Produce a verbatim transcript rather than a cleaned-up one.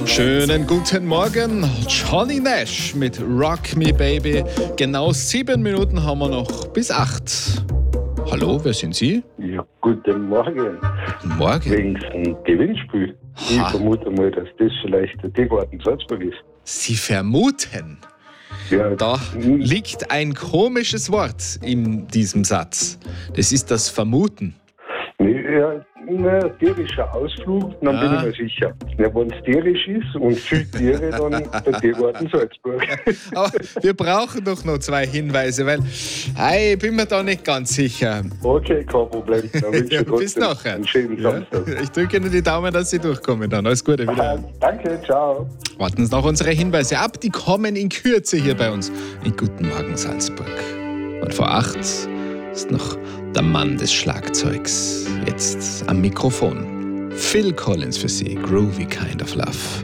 Schönen guten Morgen, Johnny Nash mit Rock Me Baby. Genau sieben Minuten haben wir noch bis acht. Hallo, wer sind Sie? Ja, guten Morgen. Guten Morgen. Wegen dem Gewinnspiel. Ha. Ich vermute mal, dass das vielleicht der Tiergarten Salzburg ist. Sie vermuten. Ja, Da liegt ein komisches Wort in diesem Satz. Das ist das Vermuten. nee, ja, ein tierischer Ausflug, dann Ja. bin ich mir sicher. Ja, wenn es tierisch ist und viel Tiere, dann der Tiergarten Salzburg. Aber wir brauchen doch noch zwei Hinweise, weil hey, ich bin mir da nicht ganz sicher. Okay, kein Problem. Dann wünsche Ja, ich bis trotzdem nachher. einen schönen Ja, Samstag. ich drücke Ihnen die Daumen, dass Sie durchkommen dann. Alles Gute wieder. Ah, danke, ciao. Warten Sie noch unsere Hinweise ab, die kommen in Kürze hier bei uns in Guten Morgen Salzburg. Und vor acht ist noch der Mann des Schlagzeugs, jetzt am Mikrofon. Phil Collins für Sie, Groovy Kind of Love.